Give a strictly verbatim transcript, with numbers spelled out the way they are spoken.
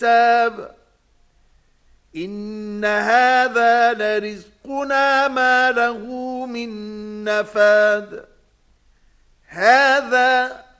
الكتاب إن هذا لرزقنا ما له من نفاد هذا